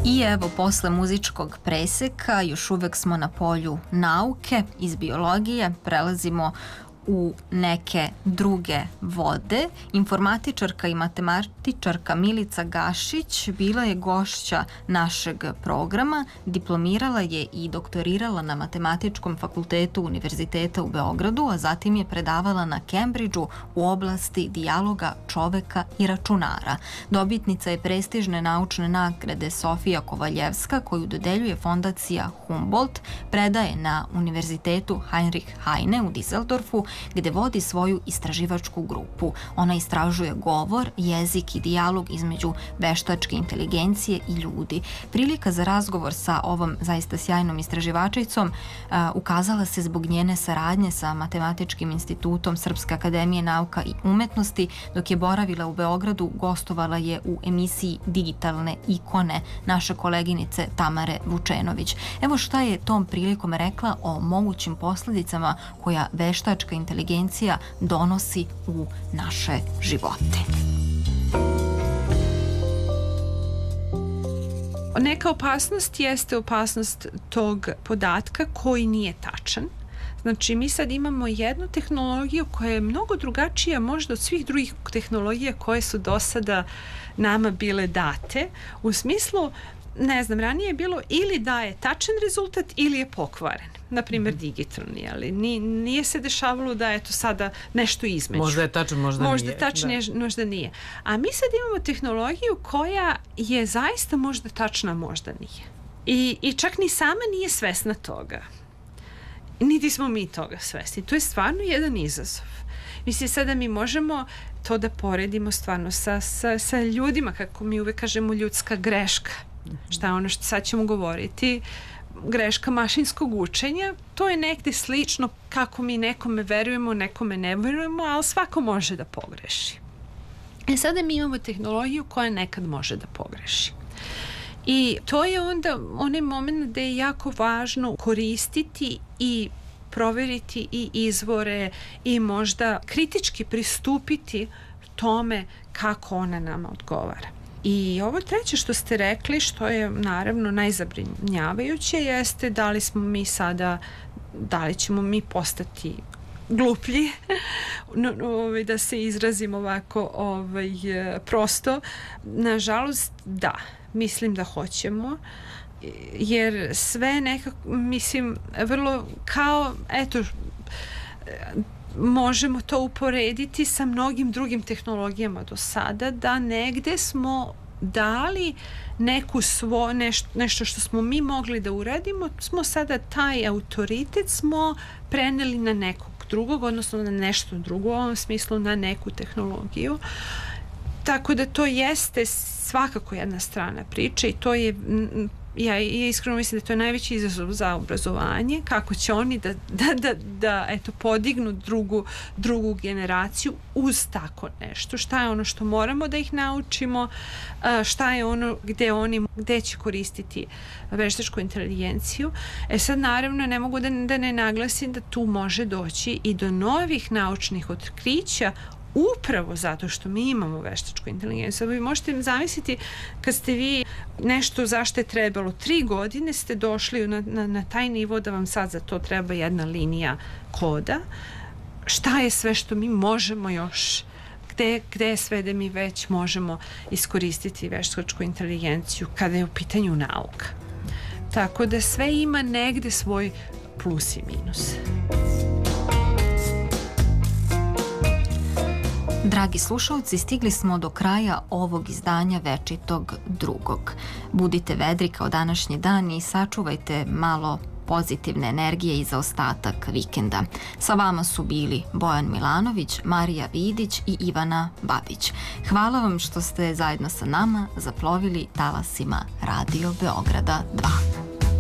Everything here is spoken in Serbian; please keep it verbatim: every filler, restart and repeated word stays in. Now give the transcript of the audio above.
I evo, posle muzičkog preseka, još uvek smo na polju nauke iz biologije, prelazimo u neke druge vode. Informatičarka i matematičarka Milica Gašić bila je gošća našeg programa, diplomirala je i doktorirala na Matematičkom fakultetu Univerziteta u Beogradu, a zatim je predavala na Cambridgeu u oblasti dijaloga čoveka i računara. Dobitnica je prestižne naučne nagrade Sofija Kovaljevska, koju dodeljuje fondacija Humboldt, predaje na Univerzitetu Heinrich Heine u Dizeldorfu, gde vodi svoju istraživačku grupu. Ona istražuje govor, jezik i dijalog između veštačke inteligencije i ljudi. Prilika za razgovor sa ovom zaista sjajnom istraživačicom uh, ukazala se zbog njene saradnje sa Matematičkim institutom Srpske akademije nauka i umetnosti. Dok je boravila u Beogradu, gostovala je u emisiji Digitalne ikone naše koleginice Tamare Vučenović. Evo šta je tom prilikom rekla o mogućim posledicama koja veštačka inteligencija donosi u naše živote. Neka opasnost jeste opasnost tog podatka koji nije tačan. Znači, mi sad imamo jednu tehnologiju koja je mnogo drugačija možda od svih drugih tehnologija koje su do sada nama bile date. U smislu, ne znam, ranije je bilo ili daje tačan rezultat ili je pokvaren. Naprimjer, digitalni, ali nije se dešavalo da je to sada nešto između. Možda je tačno, možda, možda nije. Tačnije, da. Možda nije. A mi sad imamo tehnologiju koja je zaista možda tačna, možda nije. I, i čak ni sama nije svesna toga. Niti smo mi toga svesni. To je stvarno jedan izazov. Mislim, sada mi možemo to da poredimo stvarno sa, sa, sa ljudima, kako mi uvek kažemo, ljudska greška. Šta je ono što sad ćemo govoriti, greška mašinskog učenja, to je negde slično kako mi nekome verujemo, nekome ne verujemo, ali svako može da pogreši. E sada mi imamo tehnologiju koja nekad može da pogreši. I to je onda onaj moment gde je jako važno koristiti i proveriti i izvore i možda kritički pristupiti tome kako ona nama odgovara. I ovo treće što ste rekli, što je naravno najzabrinjavajuće, jeste da li smo mi sada, da li ćemo mi postati gluplji, no, ovaj, da se izrazim ovako ovaj, prosto. Nažalost, da, mislim da hoćemo, jer sve nekako, mislim, vrlo kao, eto, možemo to uporediti sa mnogim drugim tehnologijama do sada, da negde smo dali neku svo, neš, nešto što smo mi mogli da uradimo, smo sada taj autoritet smo preneli na nekog drugog, odnosno na nešto drugo, u ovom smislu na neku tehnologiju. Tako da to jeste svakako jedna strana priče i to je, ja iskreno mislim da to je najveći izazov za obrazovanje, kako će oni da, da, da, da eto, podignu drugu, drugu generaciju uz tako nešto. Šta je ono što moramo da ih naučimo, šta je ono gde oni, gde će koristiti veštačku inteligenciju. E sad naravno ne mogu da, da ne naglasim da tu može doći i do novih naučnih otkrića upravo zato što mi imamo veštačku inteligenciju. Vi možete zamisliti kad ste vi nešto zašto je trebalo tri godine, ste došli na, na, na taj nivo da vam sad za to treba jedna linija koda. Šta je sve što mi možemo još, gde, gde je sve da mi već možemo iskoristiti veštačku inteligenciju kada je u pitanju nauka. Tako da sve ima negde svoj plus i minus. Dragi slušalci, stigli smo do kraja ovog izdanja Večitog drugog. Budite vedri kao današnji dan i sačuvajte malo pozitivne energije i za ostatak vikenda. Sa vama su bili Bojan Milanović, Marija Vidić i Ivana Babić. Hvala vam što ste zajedno sa nama zaplovili talasima Radio Beograda dva.